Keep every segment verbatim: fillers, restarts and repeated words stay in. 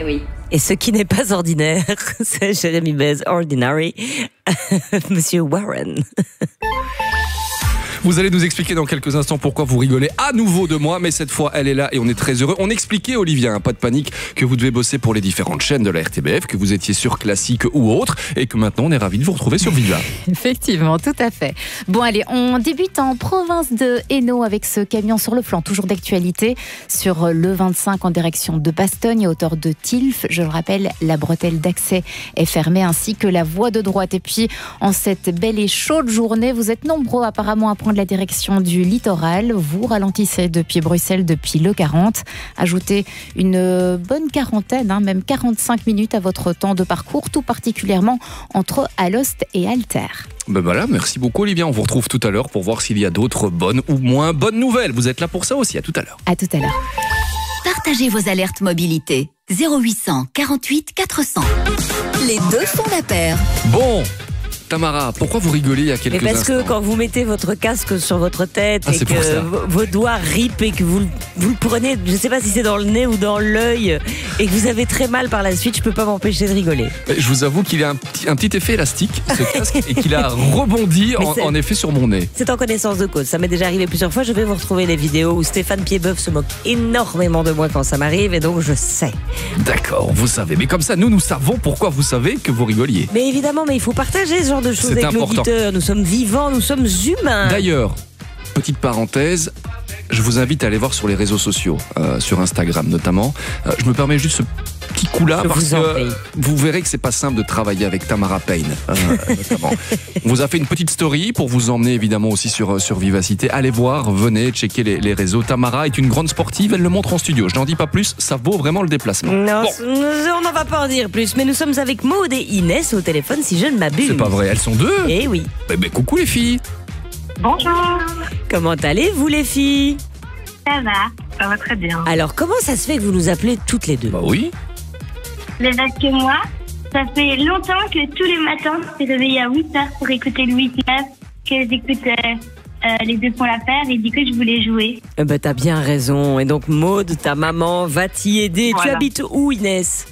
oui. Et ce qui n'est pas ordinaire, c'est Jérémy Bez, Ordinary, Monsieur Warren. Vous allez nous expliquer dans quelques instants pourquoi vous rigolez à nouveau de moi, mais cette fois elle est là et on est très heureux. On expliquait, Olivia, hein, pas de panique, que vous devez bosser pour les différentes chaînes de la R T B F, que vous étiez sur Classique ou autre, et que maintenant on est ravis de vous retrouver sur Viva. Effectivement, tout à fait. Bon allez, on débute en province de Hainaut avec ce camion sur le flanc, toujours d'actualité, sur le vingt-cinq en direction de Bastogne, à hauteur de Tilf. Je le rappelle, la bretelle d'accès est fermée, ainsi que la voie de droite. Et puis, en cette belle et chaude journée, vous êtes nombreux apparemment à prendre la direction du littoral. Vous ralentissez depuis Bruxelles, depuis le quarante. Ajoutez une bonne quarantaine, hein, même quarante-cinq minutes à votre temps de parcours, tout particulièrement entre Alost et Alter. Ben voilà, merci beaucoup Olivia. On vous retrouve tout à l'heure pour voir s'il y a d'autres bonnes ou moins bonnes nouvelles. Vous êtes là pour ça aussi. À tout à l'heure. À tout à l'heure. Partagez vos alertes mobilité. zéro huit cent quarante-huit quatre cents. Les deux font la paire. Bon, Tamara, pourquoi vous rigolez il y a quelques Mais parce instants? que quand vous mettez votre casque sur votre tête Ah, et c'est pour ça. que vos, vos doigts ripent et que vous, vous le prenez, je ne sais pas si c'est dans le nez ou dans l'œil, et que vous avez très mal par la suite, je ne peux pas m'empêcher de rigoler. Je vous avoue qu'il a un petit, un petit effet élastique, ce casque, et qu'il a rebondi en, en effet sur mon nez. C'est en connaissance de cause, ça m'est déjà arrivé plusieurs fois. Je vais vous retrouver les vidéos où Stéphane Piedboeuf se moque énormément de moi quand ça m'arrive, et donc je sais. D'accord, vous savez. Mais comme ça, nous, nous savons pourquoi vous savez que vous rigoliez. Mais évidemment, mais il faut partager ce genre de choses C'est avec important. l'auditeur. Nous sommes vivants, nous sommes humains. D'ailleurs, petite parenthèse, je vous invite à aller voir sur les réseaux sociaux, euh, sur Instagram notamment. Euh, je me permets juste ce petit coup-là Je parce vous en que prie. vous verrez que c'est pas simple de travailler avec Tamara Payne, euh, notamment. On vous a fait une petite story pour vous emmener évidemment aussi sur, sur Vivacité. Allez voir, venez checker les, les réseaux. Tamara est une grande sportive, elle le montre en studio. Je n'en dis pas plus, ça vaut vraiment le déplacement. Non, Bon, on n'en va pas en dire plus, mais nous sommes avec Maud et Inès au téléphone si je ne m'abuse. c'est pas vrai, elles sont deux. Eh oui. Eh ben, coucou les filles. Bonjour, Comment allez-vous les filles? ça va, ça va très bien. Alors comment ça se fait que vous nous appelez toutes les deux? Bah oui. Mais parce que moi, ça fait longtemps que tous les matins, je suis réveillée à huit heures pour écouter le huit neuf, que j'écoute euh, euh, les deux font la paire et du coup je voulais jouer. Eh ben, t'as bien raison. Et donc Maud, ta maman, va t'y aider. Tu Voilà. habites où Inès?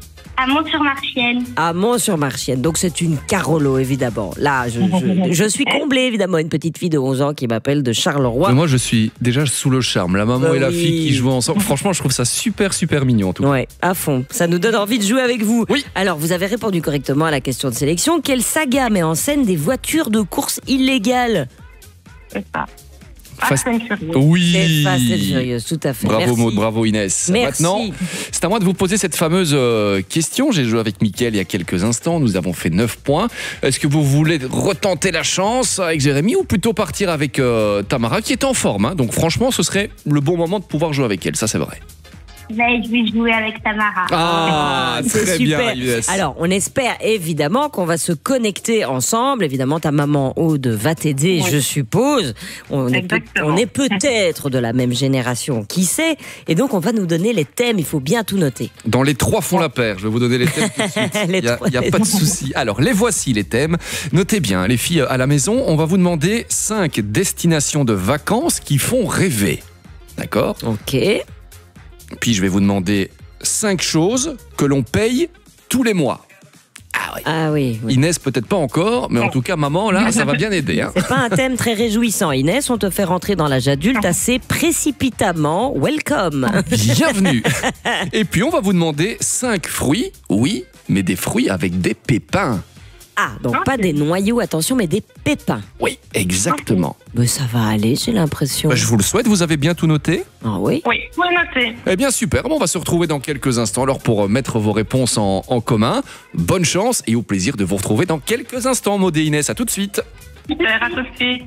À Mont-sur-Marchienne. À Mont-sur-Marchienne. Donc c'est une Carolo évidemment. Là, je, je, je suis comblée évidemment. Une petite fille de onze ans qui m'appelle de Charleroi. Mais moi je suis déjà sous le charme. La maman Bah et la oui. fille qui jouent ensemble. Franchement, je trouve ça super super mignon en tout cas. Ouais, à fond. Ça nous donne envie de jouer avec vous. Oui. Alors, vous avez répondu correctement à la question de sélection. Quelle saga met en scène des voitures de course illégales? C'est ça. Fast- Fast and Furious. Oui. C'est Fast and Furious, tout à fait. Bravo Merci. Maud, bravo Inès. Merci. Maintenant, c'est à moi de vous poser cette fameuse euh, question. J'ai joué avec Mickaël il y a quelques instants. Nous avons fait neuf points. Est-ce que vous voulez retenter la chance avec Jérémy ou plutôt partir avec euh, Tamara qui est en forme, hein. Donc franchement, ce serait le bon moment de pouvoir jouer avec elle. Ça, c'est vrai. Ben, je vais jouer avec Tamara. Ah, C'est très super. bien Inès. Alors, on espère évidemment qu'on va se connecter ensemble. Évidemment, ta maman Aude va t'aider, Oui. je suppose. On est, peut- Exactement. on est peut-être de la même génération, qui sait. Et donc, on va nous donner les thèmes. Il faut bien tout noter. Dans les trois font la paire. Je vais vous donner les thèmes tout de suite. Les Il n'y a, trois- il y a pas de souci. Alors, les voici les thèmes. Notez bien, les filles à la maison, on va vous demander cinq destinations de vacances qui font rêver. D'accord ? Ok. Puis je vais vous demander cinq choses que l'on paye tous les mois. Ah oui. Ah oui. oui. Inès, peut-être pas encore, mais en tout cas, maman, là, ça va bien aider. Hein. C'est pas un thème très réjouissant, Inès. On te fait rentrer dans l'âge adulte assez précipitamment. Welcome. Bienvenue. Et puis, on va vous demander cinq fruits, oui, mais des fruits avec des pépins. Ah, donc pas des noyaux, attention, mais des pépins. Oui, exactement. Mais ça va aller, j'ai l'impression. Bah, je vous le souhaite, vous avez bien tout noté ? Ah oui. Oui, vous notez. Eh bien, super. Bon, on va se retrouver dans quelques instants alors pour mettre vos réponses en, en commun. Bonne chance et au plaisir de vous retrouver dans quelques instants, Maud et Inès. À tout de suite. Super, à tout de suite.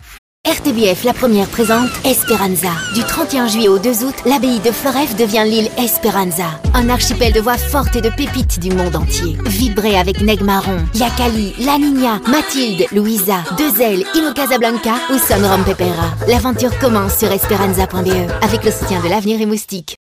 R T B F La Première présente Esperanza. Du trente et un juillet au deux août, l'abbaye de Floreffe devient l'île Esperanza. Un archipel de voix fortes et de pépites du monde entier. Vibrez avec Neg Marron, Yakali, La Niña, Mathilde, Louisa, Deux Ailes, Ino Casablanca ou Son Rom Pepera. L'aventure commence sur esperanza point b e avec le soutien de l'Avenir et Moustique.